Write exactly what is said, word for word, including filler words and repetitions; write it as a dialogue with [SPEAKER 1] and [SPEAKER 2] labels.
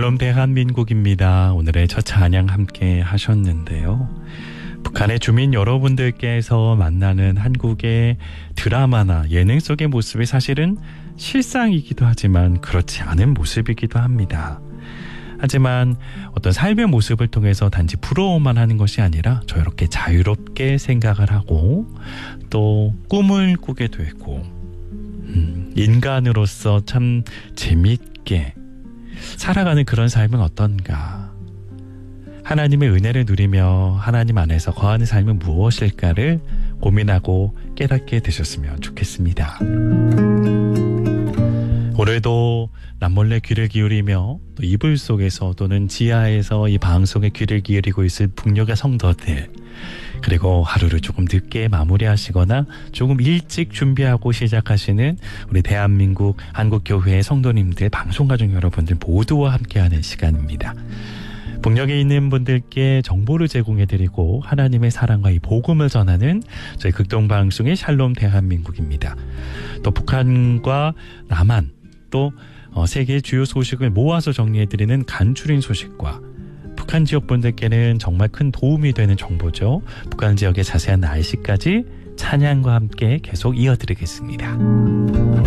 [SPEAKER 1] 샬롬 대한민국입니다. 오늘의 첫 찬양 함께 하셨는데요. 북한의 주민 여러분들께서 만나는 한국의 드라마나 예능 속의 모습이 사실은 실상이기도 하지만 그렇지 않은 모습이기도 합니다. 하지만 어떤 삶의 모습을 통해서 단지 부러워만 하는 것이 아니라 저렇게 자유롭게 생각을 하고 또 꿈을 꾸게 되고 음, 인간으로서 참 재미있게 살아가는 그런 삶은 어떤가? 하나님의 은혜를 누리며 하나님 안에서 거하는 삶은 무엇일까를 고민하고 깨닫게 되셨으면 좋겠습니다. 올해도 남몰래 귀를 기울이며 또 이불 속에서 또는 지하에서 이 방송에 귀를 기울이고 있을 북녘의 성도들, 그리고 하루를 조금 늦게 마무리하시거나 조금 일찍 준비하고 시작하시는 우리 대한민국 한국교회의 성도님들, 방송가족 여러분들 모두와 함께하는 시간입니다. 북녘에 있는 분들께 정보를 제공해드리고 하나님의 사랑과 이 복음을 전하는 저희 극동방송의 샬롬 대한민국입니다. 또 북한과 남한 또 세계의 주요 소식을 모아서 정리해드리는 간추린 소식과 북한 지역 분들께는 정말 큰 도움이 되는 정보죠. 북한 지역의 자세한 날씨까지 찬양과 함께 계속 이어드리겠습니다.